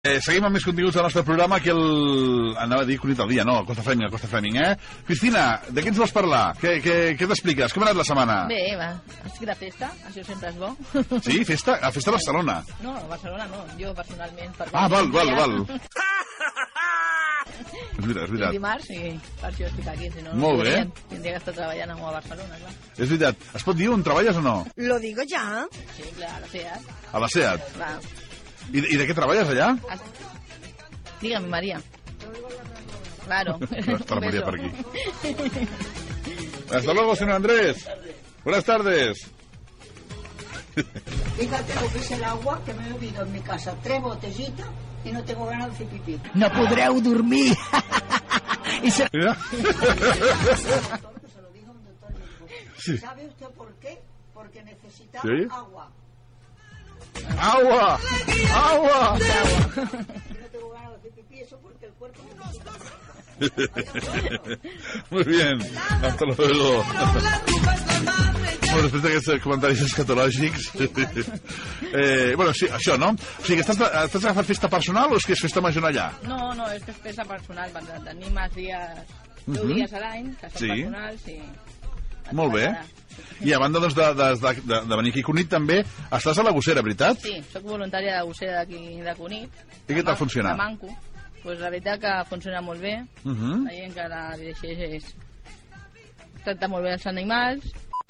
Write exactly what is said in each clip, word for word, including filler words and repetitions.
Eh, seguim amb més continguts del nostre programa, que el... anava a dir Cunit al dia, no, Costa Fleming, Costa Fleming, eh? Cristina, de què ens vols parlar? Què, què, què t'expliques? Com ha anat la setmana? Bé, va, estic de festa, això sempre és bo. Sí, festa? A festa a Barcelona? No, a Barcelona no, jo personalment. Per ah, val, val, val. És veritat, és veritat. El dimarts, sí, per això estic aquí, si no... Molt bé. Tindria que estar treballant a Barcelona, clar. És veritat. Es pot dir on treballes o no? Lo digo ya. Sí, clar, a la SEAT. A la SEAT? Va. I, I de què treballes allà? Dígame, María. Claro. Está la María por aquí. Hasta luego, señor Andrés. Buenas tardes. Fíjate lo que es el agua, que me he bebido en mi casa tres botellitas y no tengo ganas de hacer pipí. No podreu dormir. Y se... Mira. Se lo dijo un doctor. Sí. ¿Sabe usted por qué? Porque necesitaba ¿Sí? agua. ¡Agua! ¡Agua! Yo no tengo ganas de hacer pipí, eso porque el cuerpo necesita. Muy bien. Hasta luego. Bueno, després d'aquests comentaris escatològics... eh, bueno, sí, això, no? O sigui, estàs, estàs agafant festa personal o és que és festa major allà? No, no, és que és festa personal, perquè tenim els dies, deu Uh-huh. dies a l'any, que són Sí. personals, i... Molt bé. I a banda doncs, de, de, de, de, de venir aquí a Cunit també, estàs a la Gossera, veritat? Sí, sóc voluntària de gossera d'aquí de Cunit. I què tal funciona? De Manco. Pues la veritat que funciona molt bé. Uh -huh. La gent que la dirigeix és... tracta molt bé els animals.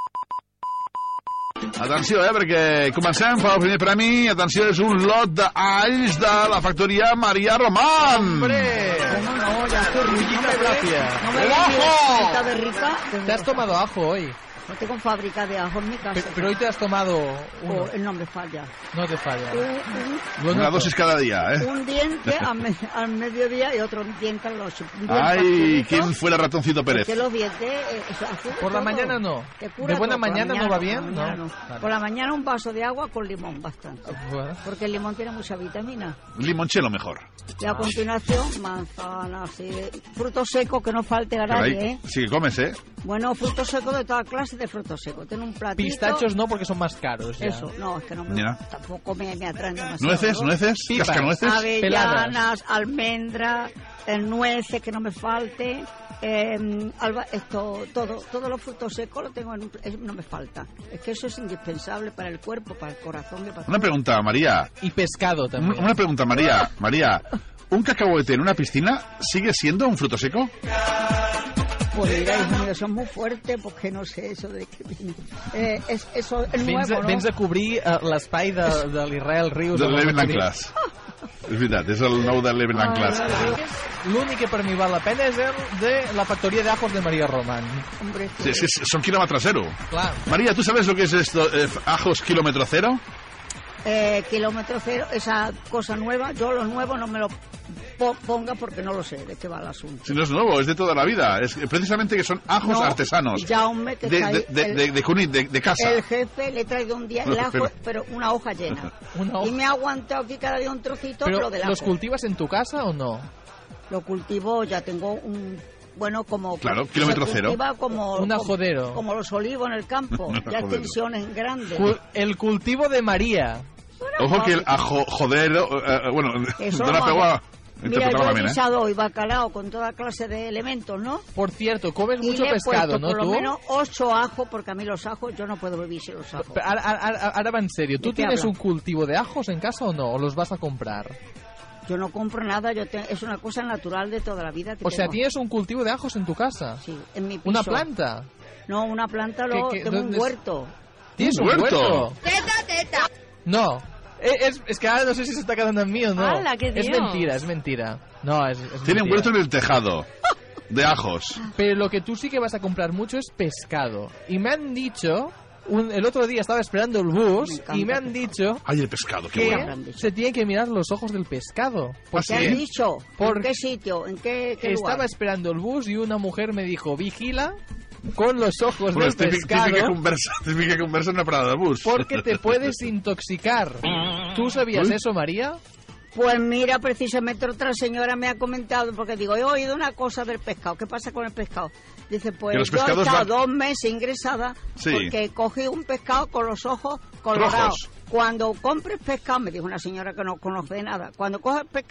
Atenció, eh, perquè comencem per el primer premi. Atenció, és un lot d'alls de la factoria María Román. ¡Hombre! ¿Cómo no? Ya estoy riquita, gracias. No me ¡El ajo! está de rica. Te has tomado ajo hoy, No tengo fábrica de ajo en mi casa. pero, pero hoy te has tomado uno. Oh, el nombre falla. No te falla. Un, un- Lo Una noto. dosis cada día, eh. un diente al, me- al mediodía y otro diente al noche. Un diente Ay, azulito, ¿quién fuera Ratoncito Pérez? porque los dientes, eh, eso, azul, Por la todo. mañana no. Te cura De buena todo. Por la mañana no va bien, por la mañana ¿no? no. Vale. Por la mañana un vaso de agua con limón, bastante. Bueno. Porque el limón tiene mucha vitamina. Limonchelo mejor. Y a continuación, manzanas, y frutos secos, que no falte a Caray, nadie, ¿eh? sí que comes, ¿eh? Bueno, frutos secos de toda clase de frutos secos. Tiene un platito. Pistachos no, porque son más caros. Ya. Eso, no, es que no me, Mira. tampoco me, me atraen demasiado. ¿Nueces? ¿no? ¿Nueces? Pipas. ¿Cascanueces? Avellanas, almendras, eh, nueces, que no me falte. Eh, alba, esto, todo, todos los frutos secos lo tengo en un, eh, no me falta. Es que eso es indispensable para el cuerpo, para el corazón. Y para Una pregunta, María. Y pescado también. Una pregunta, María. María, ¿un cacahuete en una piscina sigue siendo un fruto seco? Pues mira, hijo mío, son muy fuertes porque no sé eso de qué viene. Eh, es, eso es Vens, nuevo, a, ¿no? vens a cobrir uh, l'espai de, de l'Israel Rius. De amb el l'Eleven Madrid. Anclas. És veritat, és el nou de l'Eleven Anclas. L'únic que per mi val la pena és el de la factoría de ajos de María Román. Hombre, Sí, es que son kilómetro cero. Clar. María, ¿tú sabes lo que es esto, eh, ajos kilómetro cero? eh, kilómetro cero, esa cosa nueva, yo lo nuevo no me lo po- ponga porque no lo sé de qué va el asunto. Si no es nuevo, es de toda la vida. Es precisamente que son ajos No, artesanos. Jaume, que de, está ahí, de, de, el- de, de Cunit, de, de casa. El jefe le he traído un día el ajo, Pero- pero una hoja llena. Una hoja. Y me ha aguantado aquí cada día un trocito, Pero, pero del ajo. ¿los cultivas en tu casa o no? Lo cultivo, ya tengo un... Bueno, como... Claro, se kilómetro cero. cultiva Como, Un como- ajodero. Como los olivos en el campo, Un ya ajodero. extensiones grandes. Cu- el cultivo de María. Ojo que el ajo jodero... eh, eh, bueno, Eso Dona lo Pegua hago. Mira, yo interpretaba he bien, ¿eh? guisado hoy bacalao con toda clase de elementos, ¿no? Por cierto, comes Y mucho le he pescado, puesto ¿no? por lo tú? menos ocho ajos, porque a mí los ajos, yo no puedo vivir sin los ajos. Pero Ahora, ahora- ahora va en serio. ¿Tú ¿De qué tienes habla? un cultivo de ajos en casa o no? ¿O los vas a comprar? Yo no compro nada, yo te- es una cosa natural de toda la vida que O sea, tengo. ¿tienes un cultivo de ajos en tu casa? Sí, en mi piso. ¿Una planta? No, una planta, lo, ¿Qué- qué- tengo un dónde es? huerto. ¿Tienes ¿Un un huerto? huerto? ¡Teta, teta! No. Eh, Es, es que ahora no sé si se está quedando en mí o no. ¡Hala, qué es tío! mentira, es mentira. No, es, es Tiene un mentira. huerto en el tejado. De ajos. Pero lo que tú sí que vas a comprar mucho es pescado. Y me han dicho... un- el otro día estaba esperando el bus Me encanta y me el han dicho Ay, el pescado, qué que bueno. han dicho. se tiene que mirar los ojos del pescado. ¿Ah, Porque ¿Qué has sí? dicho? Por- ¿En qué sitio? ¿En qué, qué estaba lugar? esperando el bus y una mujer me dijo, vigila con los ojos Bueno, del es típica, pescado típica conversa, típica conversa en una parada de bus. porque te puedes intoxicar. ¿Tú sabías Uy. eso, María? Pues mira, precisamente otra señora me ha comentado, porque digo, he oído una cosa del pescado. ¿Qué pasa con el pescado? Dice, pues Que los yo he pescados estado van- dos meses ingresada Sí. porque cogí un pescado con los ojos colorados. Rojos. Cuando compres pescado, me dijo una señora que no conoce de nada, cuando coges pescado